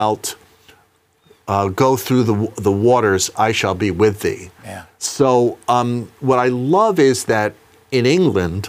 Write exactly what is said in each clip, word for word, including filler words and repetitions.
shalt uh, go through the, the waters, I shall be with thee. Yeah. So um, what I love is that in England,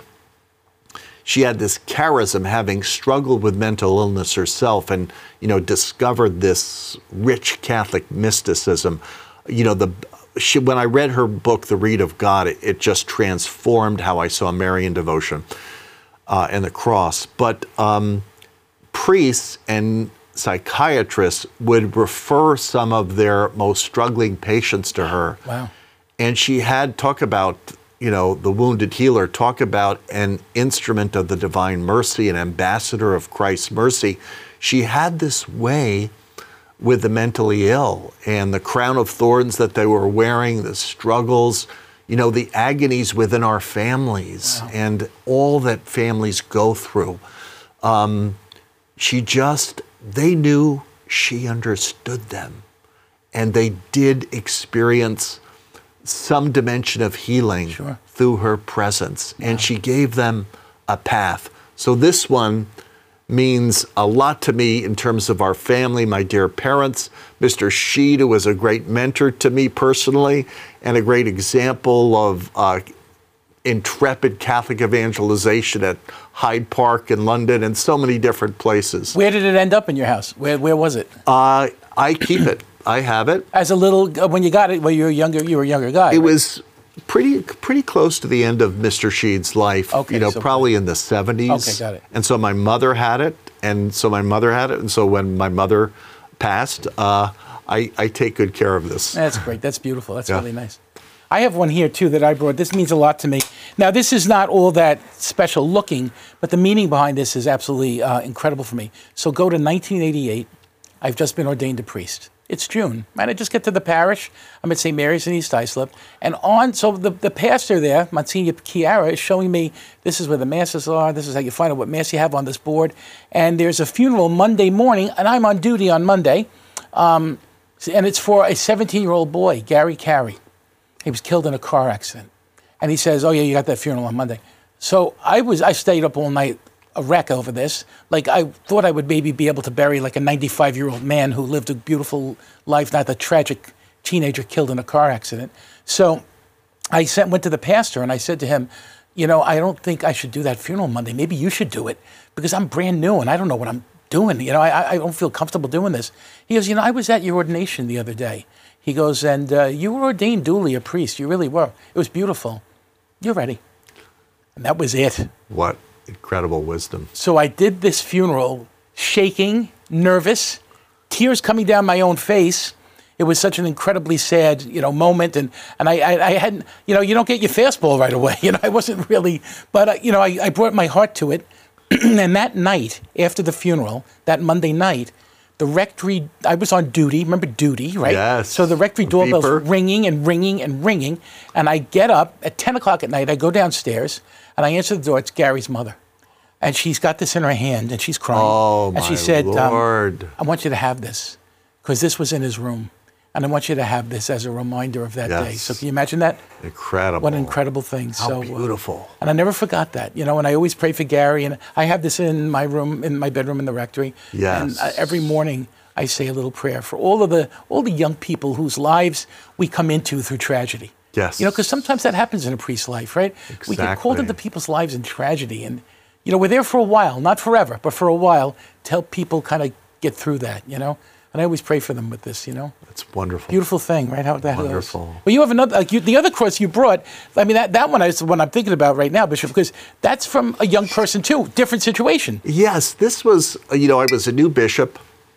she had this charism, having struggled with mental illness herself, and you know discovered this rich Catholic mysticism. You know, the she, when I read her book, The Reed of God, it, it just transformed how I saw Marian devotion uh, and the cross. But um, priests and psychiatrists would refer some of their most struggling patients to her. Wow. And she had talk about, you know, the wounded healer, talk about an instrument of the divine mercy, an ambassador of Christ's mercy. She had this way with the mentally ill, and the crown of thorns that they were wearing, the struggles, you know, the agonies within our families. Wow. And all that families go through. Um, she just, they knew she understood them, and they did experience some dimension of healing. Sure. Through her presence. Wow. And she gave them a path. So this one means a lot to me in terms of our family, my dear parents. Mister Sheed, who was a great mentor to me personally, and a great example of uh, intrepid Catholic evangelization at Hyde Park in London and so many different places. Where did it end up in your house? Where, where was it? Uh, I keep it. I have it. As a little, when you got it, well, you were younger, you were a younger guy. It right? was pretty pretty close to the end of Mister Sheed's life, okay, you know, so probably in the seventies. Okay, got it. And so my mother had it, and so my mother had it, and so when my mother passed, uh, I, I take good care of this. That's great. That's beautiful. That's Yeah. really nice. I have one here, too, that I brought. This means a lot to me. Now, this is not all that special looking, but the meaning behind this is absolutely uh, incredible for me. So go to nineteen eighty-eight. I've just been ordained a priest. It's June, and I just get to the parish. I'm at Saint Mary's in East Islip, and on, so the, the pastor there, Monsignor Chiara, is showing me, this is where the masses are, this is how you find out what mass you have on this board, and there's a funeral Monday morning, and I'm on duty on Monday, um, and it's for a seventeen-year-old boy, Gary Carey. He was killed in a car accident, and he says, oh yeah, you got that funeral on Monday. So I was, I stayed up all night, a wreck over this. Like, I thought I would maybe be able to bury like a ninety-five-year-old man who lived a beautiful life, not the tragic teenager killed in a car accident. So I sent, went to the pastor and I said to him, you know, I don't think I should do that funeral Monday. Maybe you should do it, because I'm brand new and I don't know what I'm doing. You know, I, I don't feel comfortable doing this. He goes, you know, I was at your ordination the other day. He goes, and uh, you were ordained duly a priest. You really were. It was beautiful. You're ready. And that was it. What incredible wisdom. So I did this funeral, shaking, nervous, tears coming down my own face. It was such an incredibly sad, you know, moment, and and I I, I hadn't, you know, you don't get your fastball right away. You know, I wasn't really, but uh, you know, I, I brought my heart to it, and that night after the funeral, that Monday night, the rectory, I was on duty. Remember duty, right? Yes. So the rectory doorbell's ringing and ringing and ringing, and I get up at ten o'clock at night. I go downstairs. And I answer the door. It's Gary's mother. And she's got this in her hand, and she's crying. Oh, and my she said, Lord. Um, I want you to have this, because this was in his room. And I want you to have this as a reminder of that Yes. day. So can you imagine that? Incredible. What an incredible thing. How so, beautiful. Uh, and I never forgot that. You know, and I always pray for Gary. And I have this in my room, in my bedroom in the rectory. Yes. And uh, every morning I say a little prayer for all of the all the young people whose lives we come into through tragedy. Yes. You know, because sometimes that happens in a priest's life, right? Exactly. We get called into people's lives in tragedy. And, you know, we're there for a while, not forever, but for a while to help people kind of get through that, you know? And I always pray for them with this, you know? That's wonderful. Beautiful thing, right? How that Wonderful. Goes. Well, you have another, like you, the other cross you brought, I mean, that, that one is the one I'm thinking about right now, Bishop, because that's from a young person, too. Different situation. Yes, this was, you know, I was a new bishop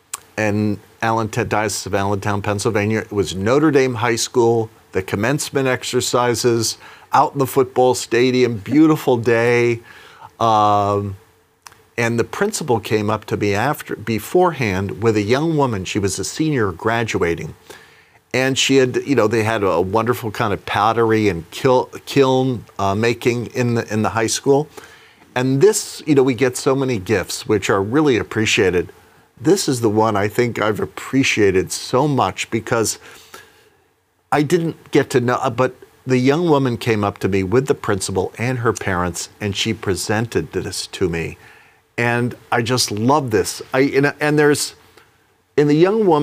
in Allentown, Diocese of Allentown, Pennsylvania. It was Notre Dame High School, the commencement exercises, out in the football stadium, beautiful day. Um, and the principal came up to me after, beforehand with a young woman. She was a senior graduating. And she had, you know, they had a wonderful kind of pottery and kil kiln uh, making in the, in the high school. And this, you know, we get so many gifts, which are really appreciated. This is the one I think I've appreciated so much, because I didn't get to know, but the young woman came up to me with the principal and her parents, and she presented this to me. And I just love this. I, and, and there's, in the young woman